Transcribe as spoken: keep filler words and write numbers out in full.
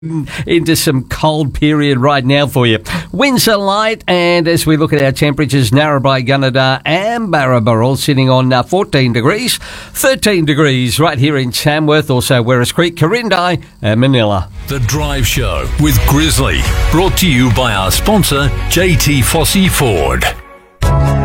into some cold period right now for you. Winds are light, and as we look at our temperatures, Narrabri, Gunnedah and Barraba all sitting on uh, fourteen degrees, thirteen degrees right here in Tamworth, also Werris Creek, Corindai and Manila. The Drive Show with Grizzly, brought to you by our sponsor J T Fossey Ford.